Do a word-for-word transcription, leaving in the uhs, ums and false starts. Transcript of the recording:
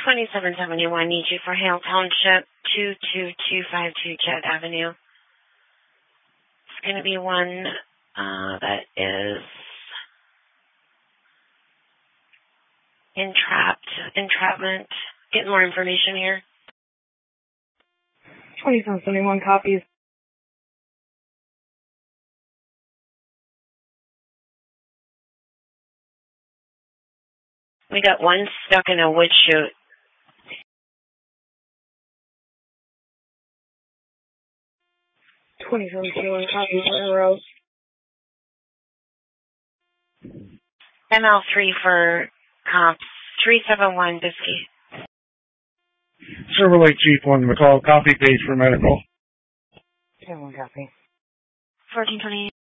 twenty-seven seventy-one, need you for Hale Township, two two two five two Jet Avenue. It's going to be one uh, that is entrapped, entrapment. Getting more information here. twenty-seven seventy-one copies. We got one stuck in a wood chute. twenty-seven seventy-one copies. Monroe. M L three for cops. three seven one Biscayne. Silver Lake Chief one, McCall, copy page for medical. ten one copy. fourteen twenty-eight.